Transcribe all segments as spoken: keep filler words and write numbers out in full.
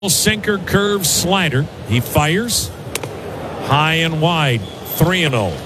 Sinker, curve, slider. He fires high and wide. three and oh.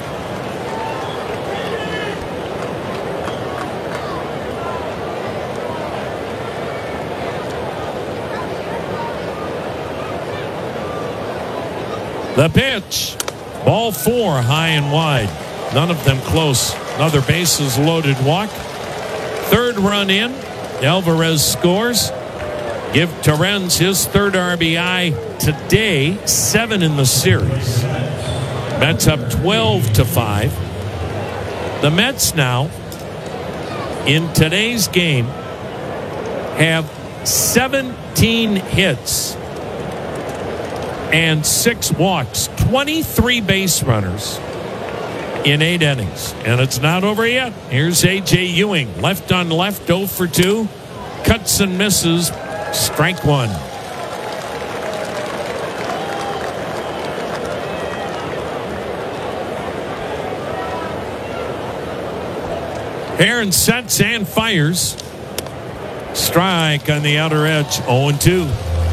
The pitch. Ball four, high and wide. None of them close. Another bases loaded walk. Third run in. Alvarez scores. Give Torrens his third R B I today. Seven in the series. Mets up twelve to five. The Mets now, in today's game, have seventeen hits and six walks, twenty-three base runners in eight innings. And it's not over yet. Here's A J Ewing. Left on left, oh for two. Cuts and misses. Strike one. Aaron sets and fires. Strike on the outer edge. oh and two.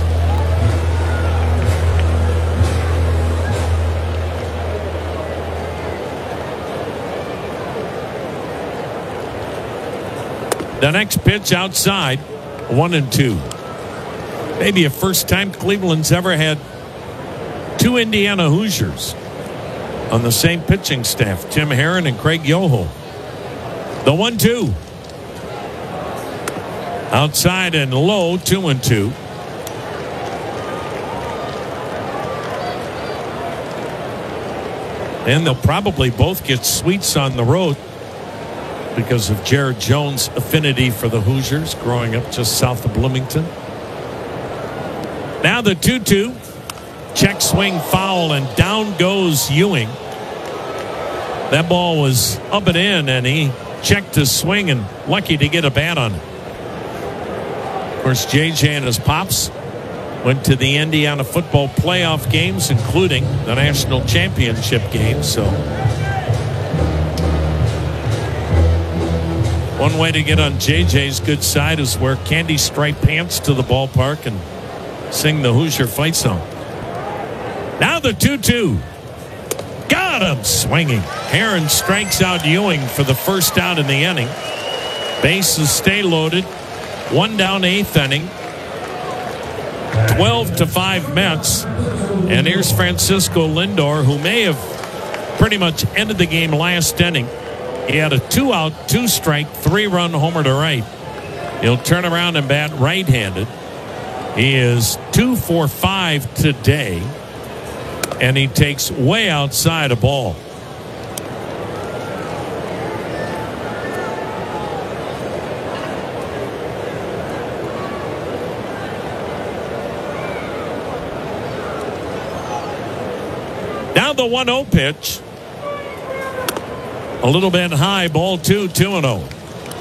The next pitch outside, one and two. Maybe a first time Cleveland's ever had two Indiana Hoosiers on the same pitching staff, Tim Herron and Craig Yoho. The one two. Outside and low, two and two. And they'll probably both get sweets on the road because of Jared Jones' affinity for the Hoosiers growing up just south of Bloomington. Now the two two. Check swing foul, and down goes Ewing. That ball was up and in, and he checked his swing and lucky to get a bat on it. Of course, J J and his pops went to the Indiana football playoff games, including the national championship game. So one way to get on J J's good side is wear candy striped pants to the ballpark and sing the Hoosier fight song. Now the two two. Got him swinging. Herron strikes out Ewing for the first out in the inning. Bases stay loaded. One down, eighth inning. twelve to five Mets. And here's Francisco Lindor, who may have pretty much ended the game last inning. He had a two out, two strike, three run homer to right. He'll turn around and bat right-handed. He is two for five today, and he takes way outside a ball. Now the one oh pitch. A little bit high, ball two, two and oh.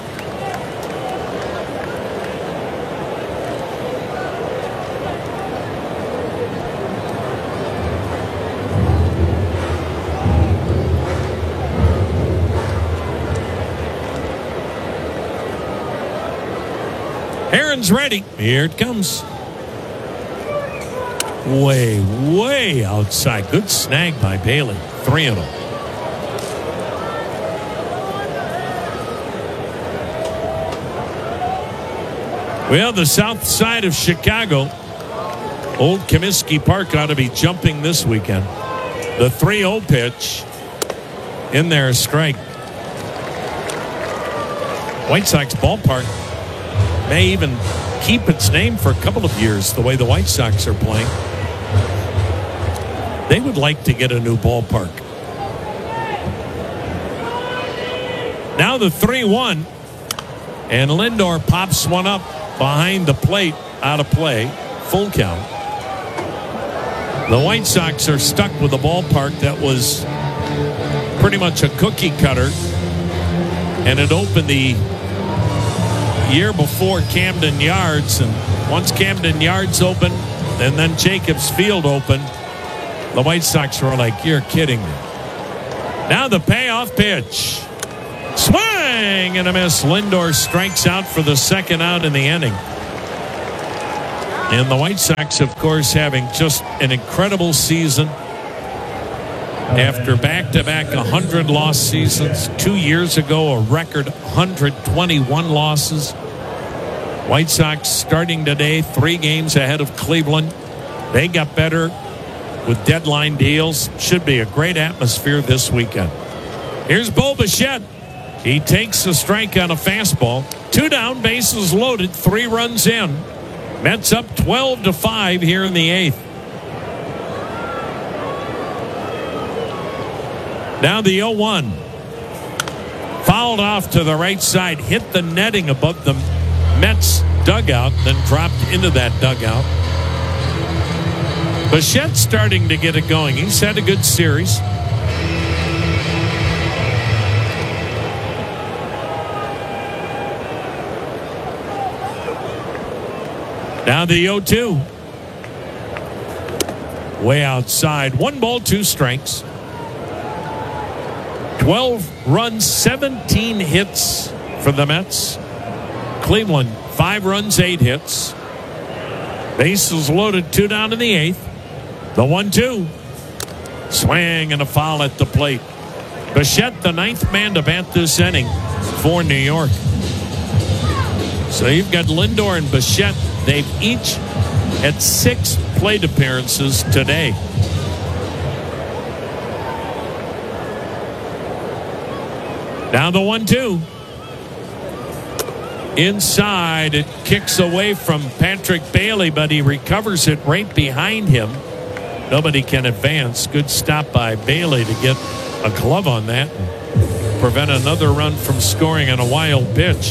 Herron's ready. Here it comes. Way, way outside. Good snag by Bailey. three and oh. Well, the south side of Chicago, Old Comiskey Park ought to be jumping this weekend. The three oh pitch in there, strike. White Sox ballpark may even keep its name for a couple of years the way the White Sox are playing. They would like to get a new ballpark. Now the three one, and Lindor pops one up behind the plate, out of play, full count. The White Sox are stuck with a ballpark that was pretty much a cookie cutter, and it opened the year before Camden Yards, and once Camden Yards opened and then Jacobs Field opened, the White Sox were like, you're kidding me. Now the payoff pitch. Swing and a miss. Lindor strikes out for the second out in the inning. And the White Sox, of course, having just an incredible season after back-to-back one hundred loss seasons. Two years ago, a record one hundred twenty-one losses. White Sox starting today, three games ahead of Cleveland. They got better with deadline deals. Should be a great atmosphere this weekend. Here's Bo Bichette. He takes a strike on a fastball. Two down, bases loaded, three runs in. Mets up twelve to five here in the eighth. Now the oh one. Fouled off to the right side, hit the netting above the Mets dugout, then dropped into that dugout. Bichette's starting to get it going. He's had a good series. Now the oh two. Way outside. One ball, two strikes. twelve runs, seventeen hits for the Mets. Cleveland, five runs, eight hits. Bases loaded, two down in the eighth. The one two. Swing and a foul at the plate. Bichette, the ninth man to bat this inning for New York. So you've got Lindor and Bichette. They've each had six plate appearances today. Now the one two. Inside, it kicks away from Patrick Bailey, but he recovers it right behind him. Nobody can advance. Good stop by Bailey to get a glove on that and prevent another run from scoring on a wild pitch.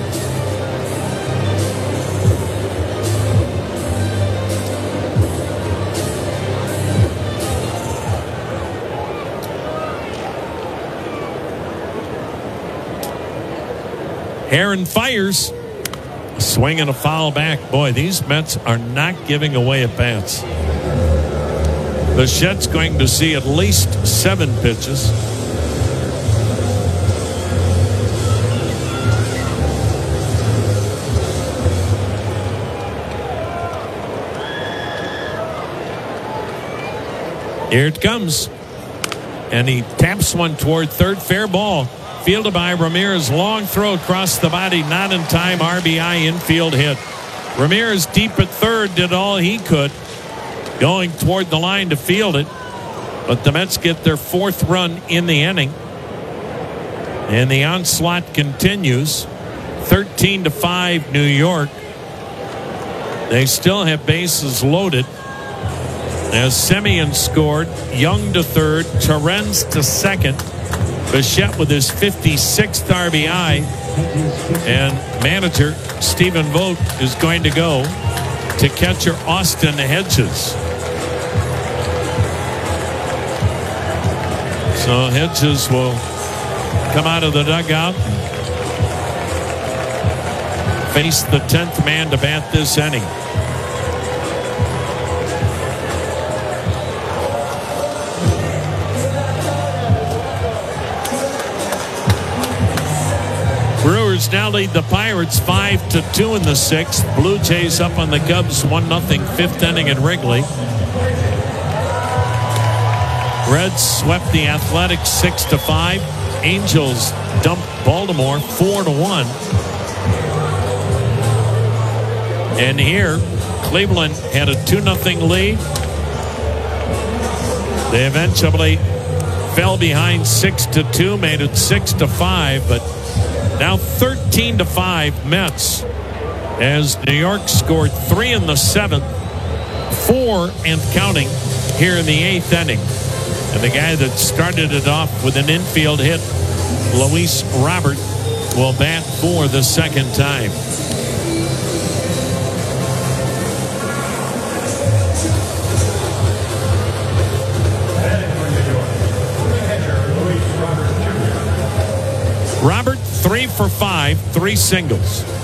Aaron fires. A swing and a foul back. Boy, these Mets are not giving away at bats. Bichette's going to see at least seven pitches. Here it comes. And he taps one toward third. Fair ball. Fielded by Ramirez. Long throw across the body. Not in time. R B I infield hit. Ramirez deep at third did all he could, going toward the line to field it. But the Mets get their fourth run in the inning. And the onslaught continues. thirteen to five New York. They still have bases loaded. As Semien scored. Young to third. Torrens to second. Bichette with his fifty-sixth R B I. And manager Stephen Vogt is going to go to catcher Austin Hedges. So Hedges will come out of the dugout and face the tenth man to bat this inning. Brewers now lead the Pirates five to two in the sixth. Blue Jays up on the Cubs one nothing fifth inning at Wrigley. Reds swept the Athletics six to five. Angels dumped Baltimore four to one. And here Cleveland had a two nothing lead. They eventually fell behind six to two, made it six to five, but now thirteen to five Mets, as New York scored three in the seventh, four and counting here in the eighth inning. And the guy that started it off with an infield hit, Luis Robert, will bat for the second time. Robert, three for five, three singles.